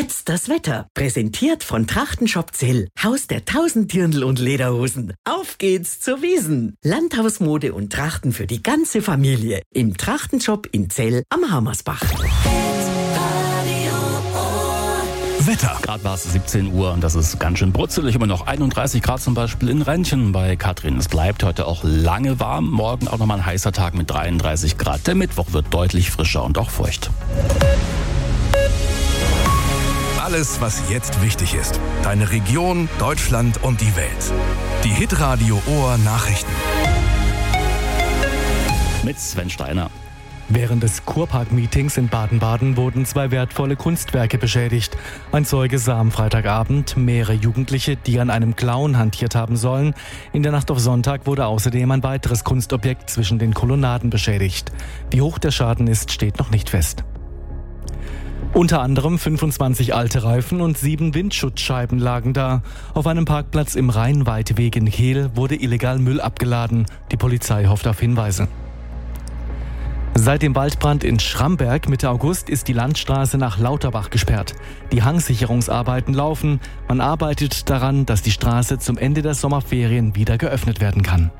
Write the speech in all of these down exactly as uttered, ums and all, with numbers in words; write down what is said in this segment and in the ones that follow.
Jetzt das Wetter. Präsentiert von Trachtenshop Zell. Haus der tausend Dirndl und Lederhosen. Auf geht's zur Wiesn. Landhausmode und Trachten für die ganze Familie. Im Trachtenshop in Zell am Hammersbach. Wetter. Gerade war es siebzehn Uhr und das ist ganz schön brutzelig. Immer noch einunddreißig Grad zum Beispiel in Rentchen bei Katrin. Es bleibt heute auch lange warm. Morgen auch nochmal ein heißer Tag mit dreiunddreißig Grad. Der Mittwoch wird deutlich frischer und auch feucht. Alles, was jetzt wichtig ist. Deine Region, Deutschland und die Welt. Die Hitradio Ohr Nachrichten. Mit Sven Steiner. Während des Kurpark-Meetings in Baden-Baden wurden zwei wertvolle Kunstwerke beschädigt. Ein Zeuge sah am Freitagabend mehrere Jugendliche, die an einem Clown hantiert haben sollen. In der Nacht auf Sonntag wurde außerdem ein weiteres Kunstobjekt zwischen den Kolonnaden beschädigt. Wie hoch der Schaden ist, steht noch nicht fest. Unter anderem fünfundzwanzig alte Reifen und sieben Windschutzscheiben lagen da. Auf einem Parkplatz im Rheinweitweg in Kehl wurde illegal Müll abgeladen. Die Polizei hofft auf Hinweise. Seit dem Waldbrand in Schramberg Mitte August ist die Landstraße nach Lauterbach gesperrt. Die Hangsicherungsarbeiten laufen. Man arbeitet daran, dass die Straße zum Ende der Sommerferien wieder geöffnet werden kann.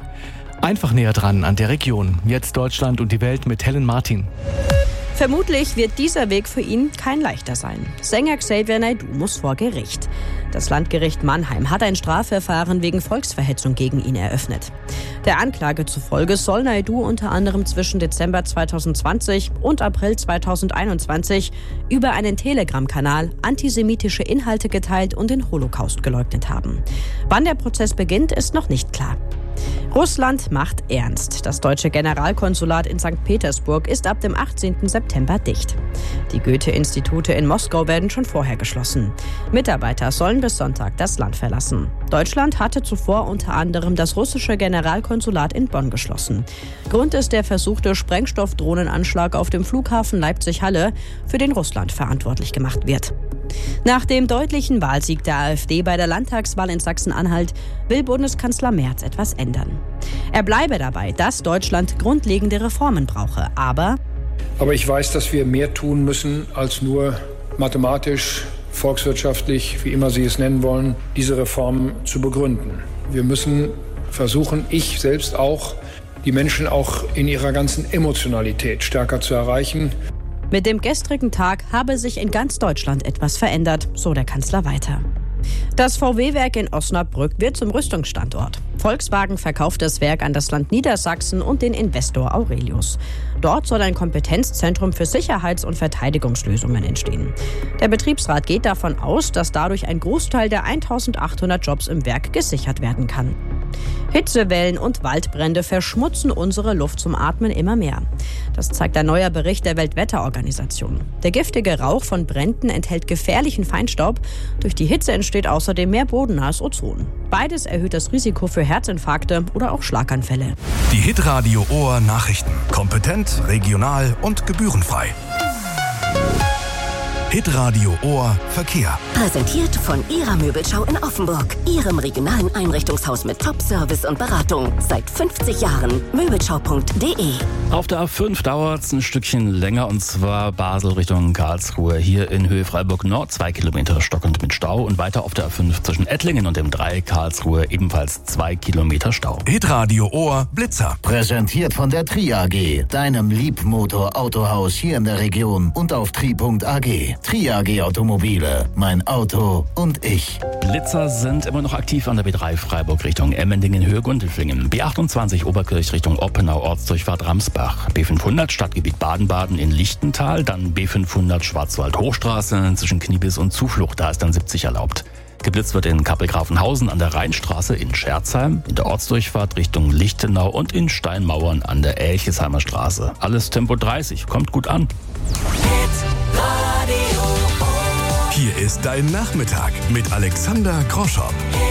Einfach näher dran an der Region. Jetzt Deutschland und die Welt mit Helen Martin. Vermutlich wird dieser Weg für ihn kein leichter sein. Sänger Xavier Naidoo muss vor Gericht. Das Landgericht Mannheim hat ein Strafverfahren wegen Volksverhetzung gegen ihn eröffnet. Der Anklage zufolge soll Naidoo unter anderem zwischen Dezember zweitausendzwanzig und April zweitausendeinundzwanzig über einen Telegram-Kanal antisemitische Inhalte geteilt und den Holocaust geleugnet haben. Wann der Prozess beginnt, ist noch nicht klar. Russland macht ernst. Das deutsche Generalkonsulat in Sankt Petersburg ist ab dem achtzehnten September dicht. Die Goethe-Institute in Moskau werden schon vorher geschlossen. Mitarbeiter sollen bis Sonntag das Land verlassen. Deutschland hatte zuvor unter anderem das russische Generalkonsulat in Bonn geschlossen. Grund ist der versuchte Sprengstoffdrohnenanschlag auf dem Flughafen Leipzig-Halle, für den Russland verantwortlich gemacht wird. Nach dem deutlichen Wahlsieg der AfD bei der Landtagswahl in Sachsen-Anhalt will Bundeskanzler Merz etwas ändern. Er bleibe dabei, dass Deutschland grundlegende Reformen brauche, aber... Aber ich weiß, dass wir mehr tun müssen, als nur mathematisch, volkswirtschaftlich, wie immer Sie es nennen wollen, diese Reformen zu begründen. Wir müssen versuchen, ich selbst auch, die Menschen auch in ihrer ganzen Emotionalität stärker zu erreichen. Mit dem gestrigen Tag habe sich in ganz Deutschland etwas verändert, so der Kanzler weiter. Das V W-Werk in Osnabrück wird zum Rüstungsstandort. Volkswagen verkauft das Werk an das Land Niedersachsen und den Investor Aurelius. Dort soll ein Kompetenzzentrum für Sicherheits- und Verteidigungslösungen entstehen. Der Betriebsrat geht davon aus, dass dadurch ein Großteil der eintausendachthundert Jobs im Werk gesichert werden kann. Hitzewellen und Waldbrände verschmutzen unsere Luft zum Atmen immer mehr. Das zeigt ein neuer Bericht der Weltwetterorganisation. Der giftige Rauch von Bränden enthält gefährlichen Feinstaub. Durch die Hitze entsteht außerdem mehr bodennahes Ozon. Beides erhöht das Risiko für Herzinfarkte oder auch Schlaganfälle. Die Hitradio Ohr Nachrichten. Kompetent, regional und gebührenfrei. Hitradio Ohr Verkehr. Präsentiert von Ihrer Möbelschau in Offenburg. Ihrem regionalen Einrichtungshaus mit Top-Service und Beratung. Seit fünfzig Jahren. Möbelschau punkt de. Auf der A fünf dauert es ein Stückchen länger, und zwar Basel Richtung Karlsruhe. Hier in Höhe Freiburg Nord zwei Kilometer stockend mit Stau, und weiter auf der A fünf zwischen Ettlingen und dem drei Karlsruhe ebenfalls zwei Kilometer Stau. Hitradio Ohr Blitzer. Präsentiert von der Tri A G, deinem Liebmotor-Autohaus hier in der Region und auf tri punkt a g. Tri A G Automobile, mein Auto und ich. Blitzer sind immer noch aktiv an der B drei Freiburg Richtung Emmendingen Höhe Gundelfingen. B achtundzwanzig Oberkirch Richtung Oppenau Ortsdurchfahrt Ramsbach. B fünfhundert Stadtgebiet Baden-Baden in Lichtental. Dann B fünfhundert Schwarzwald Hochstraße zwischen Kniebis und Zuflucht. Da ist dann siebzig erlaubt. Geblitzt wird in Kappelgrafenhausen an der Rheinstraße in Scherzheim, in der Ortsdurchfahrt Richtung Lichtenau und in Steinmauern an der Elchesheimer Straße. Alles Tempo dreißig, kommt gut an. Hier ist dein Nachmittag mit Alexander Groschop.